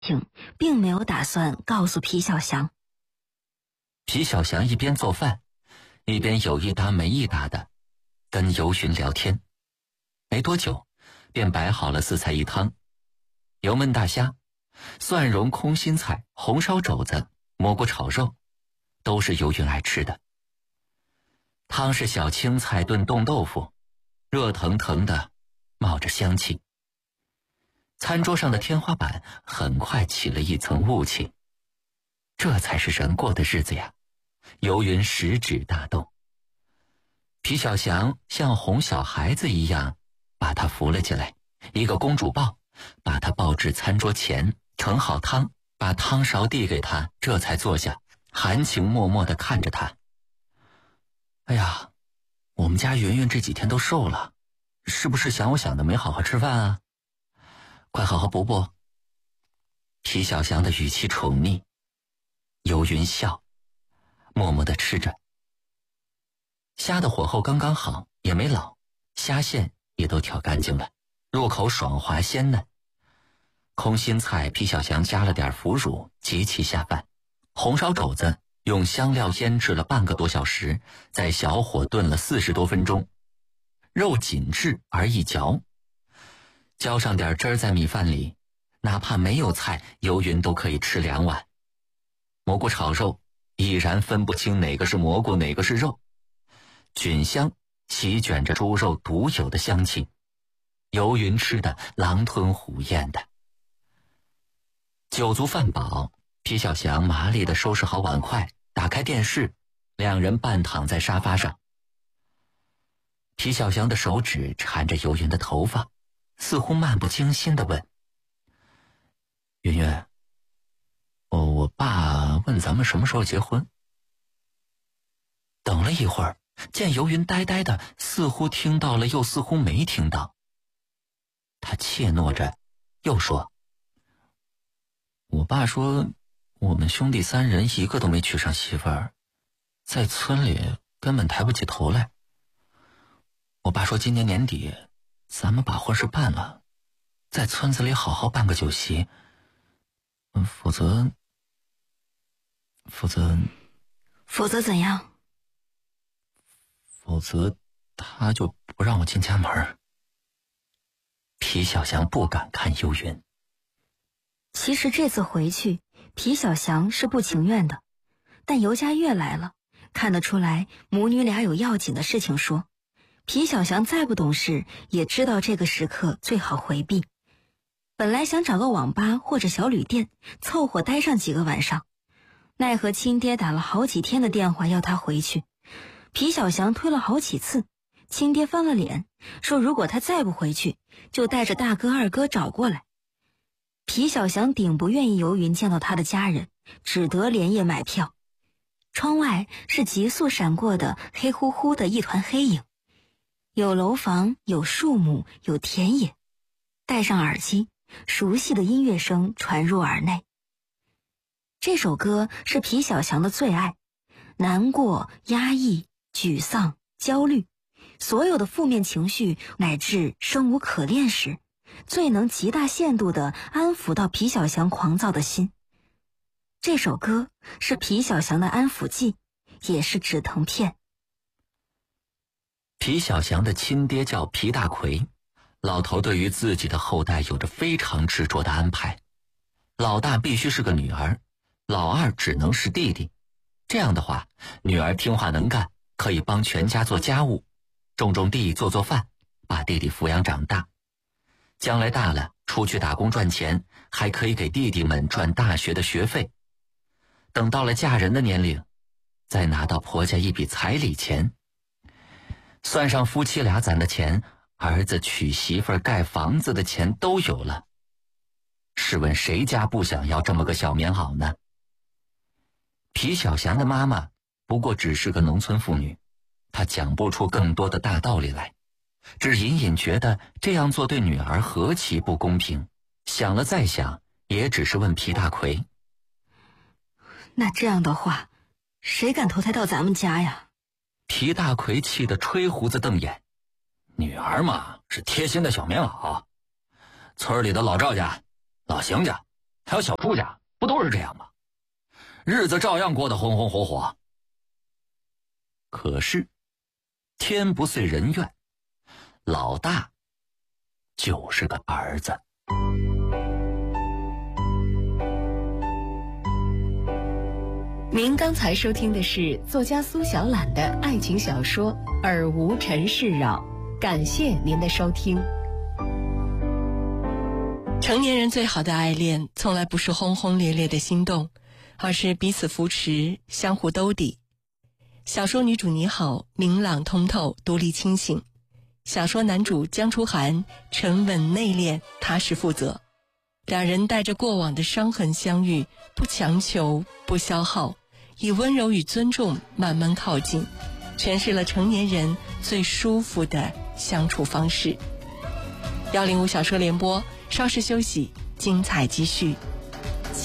情并没有打算告诉皮小祥。 皮小祥一边做饭，一边有一搭没一搭的跟尤云聊天。没多久，便摆好了4菜1汤：油焖大虾、蒜蓉空心菜、红烧肘子、蘑菇炒肉，都是尤云爱吃的。汤是小青菜炖冻豆腐，热腾腾的，冒着香气。餐桌上的天花板很快起了一层雾气。这才是人过的日子呀！尤云食指大动。皮小祥像哄小孩子一样把他扶了起来，一个公主抱，把他抱至餐桌前，盛好汤，把汤勺递给他，这才坐下，含情脉脉地看着他。哎呀，我们家云云这几天都瘦了，是不是想我想的没好好吃饭啊？快好好补补。皮小祥的语气宠溺。尤云笑，默默地吃着。虾的火候刚刚好，也没老，虾线也都挑干净了，入口爽滑鲜嫩。空心菜皮小祥加了点腐乳，极其下饭。红烧肘子用香料腌制了半个多小时，在小火炖了40多分钟，肉紧致而易嚼。浇上点汁儿在米饭里，哪怕没有菜，尤云都可以吃2碗。蘑菇炒肉已然分不清哪个是蘑菇哪个是肉，菌香席卷着猪肉独有的香气，尤云吃的狼吞虎咽的。酒足饭饱，皮小祥麻利地收拾好碗筷，打开电视，两人半躺在沙发上。皮小祥的手指缠着尤云的头发，似乎漫不经心地问：云云，我爸问咱们什么时候结婚。等了一会儿，见尤云呆呆的，似乎听到了又似乎没听到。他怯懦着又说：我爸说我们兄弟3人一个都没娶上媳妇儿，在村里根本抬不起头来。我爸说今年年底咱们把婚事办了，在村子里好好办个酒席，否则怎样？否则他就不让我进家门。皮小祥不敢看尤云。 其实这次回去，皮小祥是不情愿的，但尤佳悦来了，看得出来母女俩有要紧的事情说。皮小祥再不懂事，也知道这个时刻最好回避。本来想找个网吧或者小旅店凑合待上几个晚上，奈何亲爹打了好几天的电话要他回去，皮小祥推了好几次，亲爹翻了脸，说如果他再不回去，就带着大哥二哥找过来。皮小祥顶不愿意尤云见到他的家人，只得连夜买票。窗外是急速闪过的黑乎乎的一团黑影，有楼房，有树木，有田野。戴上耳机，熟悉的音乐声传入耳内。这首歌是皮小祥的最爱，难过、压抑、沮丧、焦虑，所有的负面情绪乃至生无可恋时，最能极大限度地安抚到皮小祥狂躁的心。这首歌是皮小祥的安抚剂，也是止疼片。 皮小祥的亲爹叫皮大奎，老头对于自己的后代有着非常执着的安排。老大必须是个女儿，老二只能是弟弟。这样的话，女儿听话能干，可以帮全家做家务，种种地，做做饭，把弟弟抚养长大。将来大了，出去打工赚钱，还可以给弟弟们赚大学的学费。等到了嫁人的年龄，再拿到婆家一笔彩礼钱。算上夫妻俩攒的钱，儿子娶媳妇儿盖房子的钱都有了。试问谁家不想要这么个小棉袄呢？皮小祥的妈妈不过只是个农村妇女，她讲不出更多的大道理来，只隐隐觉得这样做对女儿何其不公平。想了再想，也只是问皮大奎： 那这样的话，谁敢投胎到咱们家呀？ 皮大奎气得吹胡子瞪眼：女儿嘛，是贴心的小棉袄，村里的老赵家、老邢家还有小朱家不都是这样吗？日子照样过得红红火火。可是天不遂人愿，老大就是个儿子。 您刚才收听的是作家苏小懒的爱情小说《尔无尘世扰》，感谢您的收听。成年人最好的爱恋，从来不是轰轰烈烈的心动，而是彼此扶持，相互兜底。小说女主你好，明朗通透，独立清醒；小说男主江初涵，沉稳内敛，踏实负责。两人带着过往的伤痕相遇，不强求，不消耗，以温柔与尊重慢慢靠近，诠释了成年人最舒服的相处方式。105小说联播，稍事休息，精彩继续。